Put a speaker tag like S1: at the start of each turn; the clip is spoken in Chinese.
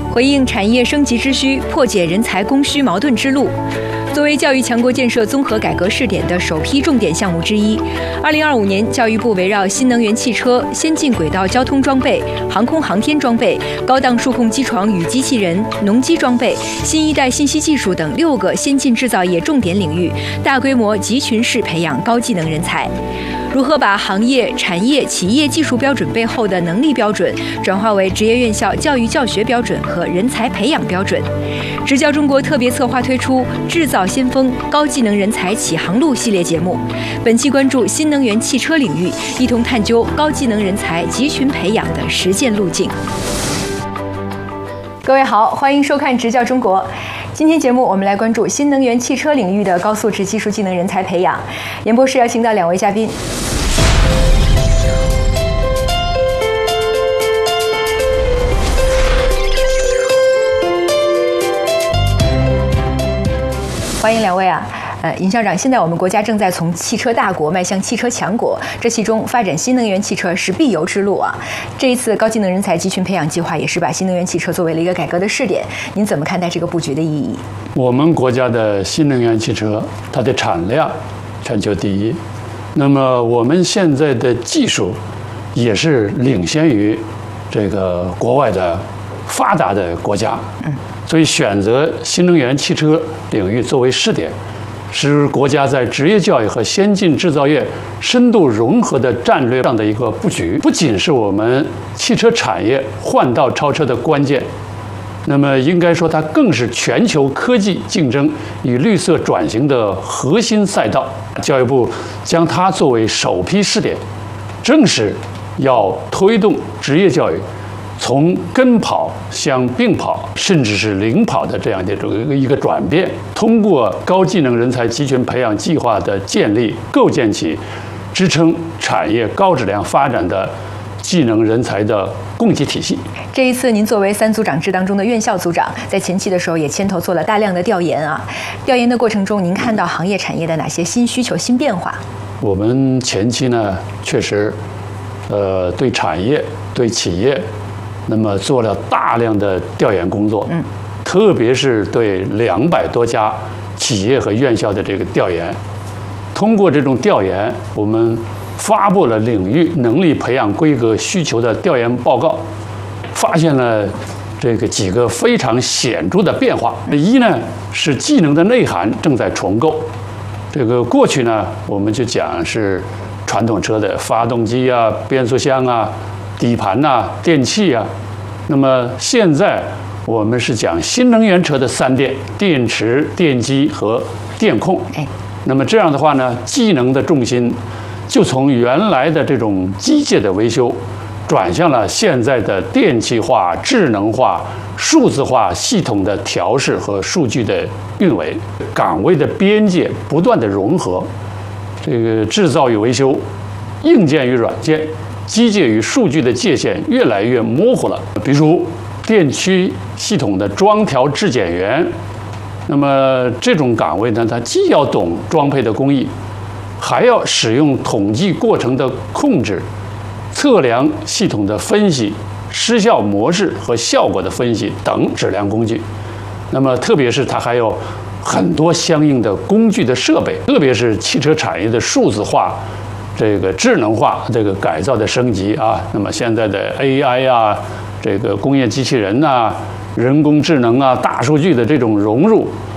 S1: 回应产业升级之需，破解人才供需矛盾之路。作为教育强国建设综合改革试点的首批重点项目之一，2025年，教育部围绕新能源汽车、先进轨道交通装备、航空航天装备、高档数控机床与机器人、农机装备、新一代信息技术等6个先进制造业重点领域，大规模集群式培养高技能人才。如何把行业、产业、企业技术标准背后的能力标准转化为职业院校教育教学标准和人才培养标准？职教中国特别策划推出“制造先锋：高技能人才启航路”系列节目，本期关注新能源汽车领域，一同探究高技能人才集群培养的实践路径。各位好，欢迎收看《职教中国》。今天节目我们来关注新能源汽车领域的高素质技术技能人才培养。演播室邀请到2位嘉宾。欢迎2位啊！尹校长，现在我们国家正在从汽车大国迈向汽车强国，这其中发展新能源汽车是必由之路啊。这一次高技能人才集群培养计划也是把新能源汽车作为了一个改革的试点，您怎么看待这个布局的意义？
S2: 我们国家的新能源汽车，它的产量全球第一，那么我们现在的技术也是领先于这个国外的发达的国家，所以选择新能源汽车领域作为试点，是国家在职业教育和先进制造业深度融合的战略上的一个布局，不仅是我们汽车产业换道超车的关键，那么应该说它更是全球科技竞争与绿色转型的核心赛道。教育部将它作为首批试点，正是要推动职业教育从跟跑向并跑，甚至是领跑的这样的一个转变，通过高技能人才集群培养计划的建立，构建起支撑产业高质量发展的技能人才的供给体系。
S1: 这一次，您作为3组长制当中的院校组长，在前期的时候也牵头做了大量的调研啊。调研的过程中，您看到行业产业的哪些新需求、新变化？我
S2: 们前期呢，确实，对产业、对企业。那么做了大量的调研工作，特别是对200多家企业和院校的这个调研。通过这种调研，我们发布了领域能力培养规格需求的调研报告，发现了这个几个非常显著的变化。一呢是技能的内涵正在重构。这个过去呢，我们就讲是传统车的发动机啊、变速箱啊、底盘呐、电器啊，那么现在我们是讲新能源车的3电：电池、电机和电控。那么这样的话呢，技能的重心就从原来的这种机械的维修，转向了现在的电气化、智能化、数字化系统的调试和数据的运维。岗位的边界不断的融合，这个制造与维修、硬件与软件、机械与数据的界限越来越模糊了。比如电驱系统的装调质检员，那么这种岗位呢，它既要懂装配的工艺，还要使用统计过程的控制、测量系统的分析、失效模式和效果的分析等质量工具。那么特别是它还有很多相应的工具的设备，特别是汽车产业的数字化、这个智能化这个改造的升级啊，那么现在的 AI 啊，这个工业机器人呐、人工智能啊、大数据的这种融入，